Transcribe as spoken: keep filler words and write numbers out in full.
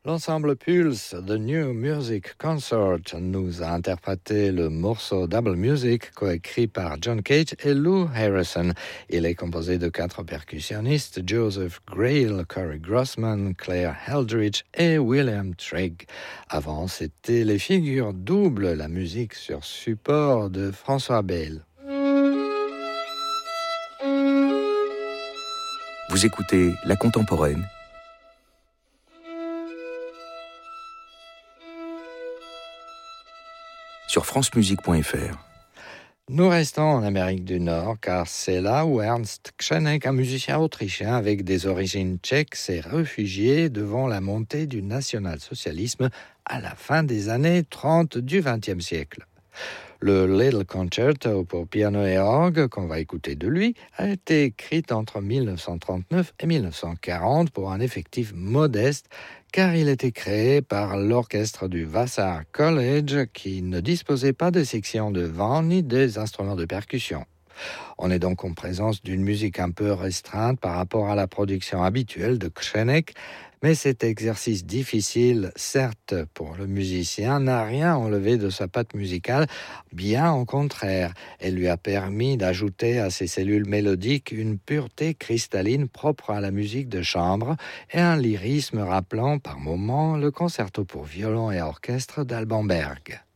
L'ensemble Pulse, The New Music Consort, nous a interprété le morceau Double Music coécrit par John Cage et Lou Harrison. Il est composé de quatre percussionnistes, Joseph Grail, Corey Grossman, Claire Heldridge et William Trigg. Avant, c'était les figures doubles, la musique sur support de François Bale. Vous écoutez La Contemporaine sur francemusique point f r. Nous restons en Amérique du Nord car c'est là où Ernst Křenek, un musicien autrichien avec des origines tchèques, s'est réfugié devant la montée du national-socialisme à la fin des années trente du vingtième siècle. Le Little Concerto pour piano et orgue qu'on va écouter de lui a été écrit entre dix-neuf cent trente-neuf et dix-neuf cent quarante pour un effectif modeste car il était créé par l'orchestre du Vassar College qui ne disposait pas de section de vent ni des instruments de percussion. On est donc en présence d'une musique un peu restreinte par rapport à la production habituelle de Křenek, mais cet exercice difficile, certes pour le musicien, n'a rien enlevé de sa patte musicale, bien au contraire. Elle lui a permis d'ajouter à ses cellules mélodiques une pureté cristalline propre à la musique de chambre et un lyrisme rappelant par moments le concerto pour violon et orchestre d'Alban Berg.